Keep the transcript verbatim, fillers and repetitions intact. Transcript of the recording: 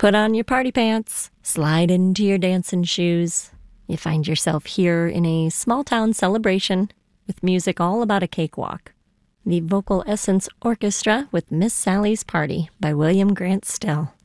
Put on your party pants, slide into your dancing shoes. You find yourself here in a small-town celebration with music all about a cakewalk. The Vocal Essence Orchestra with Miss Sally's Party by William Grant Still.